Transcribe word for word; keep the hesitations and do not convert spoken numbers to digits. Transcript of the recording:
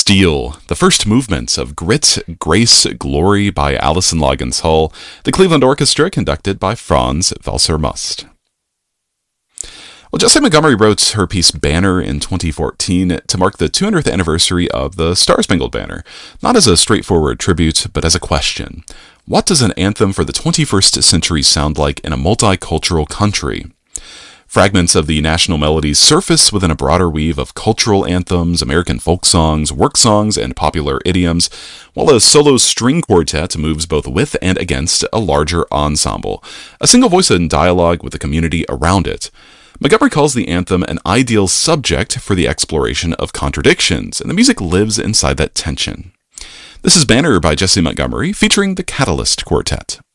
Steel, the first movements of Grit, Grace, Glory by Alison Loggins Hull, the Cleveland Orchestra conducted by Franz Welser-Must. Well, Jessie Montgomery wrote her piece Banner in twenty fourteen to mark the two hundredth anniversary of the Star-Spangled Banner, not as a straightforward tribute, but as a question. What does an anthem for the twenty-first century sound like in a multicultural country? Fragments of the national melodies surface within a broader weave of cultural anthems, American folk songs, work songs, and popular idioms, while a solo string quartet moves both with and against a larger ensemble, a single voice in dialogue with the community around it. Montgomery calls the anthem an ideal subject for the exploration of contradictions, and the music lives inside that tension. This is Banner by Jessie Montgomery, featuring the Catalyst Quartet.